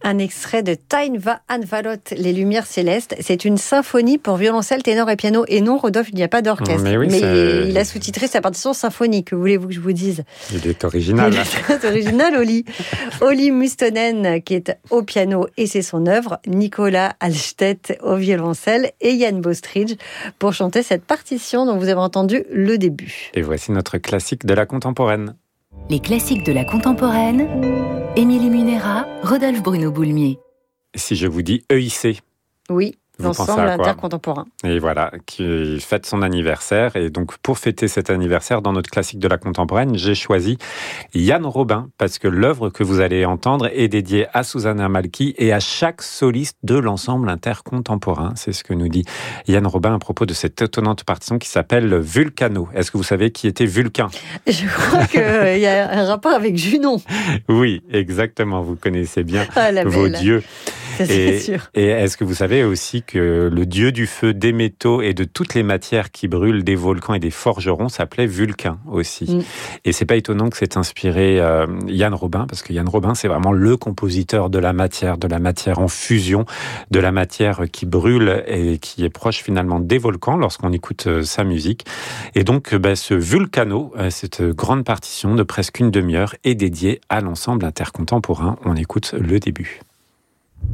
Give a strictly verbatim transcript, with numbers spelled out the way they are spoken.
Un extrait de Time va Anvalot, Les Lumières Célestes. C'est une symphonie pour violoncelle, ténor et piano. Et non, Rodolphe, il n'y a pas d'orchestre. Mais, oui, mais c'est... il a sous-titré sa partition symphonique. Que voulez-vous que je vous dise? Il est original. Il est original, Oli. Oli Mustonen, qui est au piano, et c'est son œuvre. Nicolas Alstedt au violoncelle et Yann Bostridge pour chanter cette partition dont vous avez entendu le début. Et voici notre classique de la contemporaine. Les classiques de la contemporaine, Émilie Munera, Rodolphe Bruno Boulmier. Si je vous dis E I C, oui, vous l'ensemble intercontemporain. Et voilà, qui fête son anniversaire. Et donc, pour fêter cet anniversaire, dans notre classique de la contemporaine, j'ai choisi Yann Robin, parce que l'œuvre que vous allez entendre est dédiée à Susanna Malki et à chaque soliste de l'ensemble intercontemporain. C'est ce que nous dit Yann Robin à propos de cette étonnante partition qui s'appelle Vulcano. Est-ce que vous savez qui était Vulcain? Je crois qu'il y a un rapport avec Junon. Oui, exactement. Vous connaissez bien ah, vos belle. dieux. C'est et, sûr. Et est-ce que vous savez aussi que le dieu du feu, des métaux et de toutes les matières qui brûlent, des volcans et des forgerons, s'appelait Vulcain aussi. Mm. Et c'est pas étonnant que c'est inspiré euh, Yann Robin, parce que Yann Robin, c'est vraiment le compositeur de la matière, de la matière en fusion, de la matière qui brûle et qui est proche finalement des volcans lorsqu'on écoute euh, sa musique. Et donc, bah, ce Vulcano, euh, cette grande partition de presque une demi-heure, est dédiée à l'ensemble intercontemporain. On écoute le début.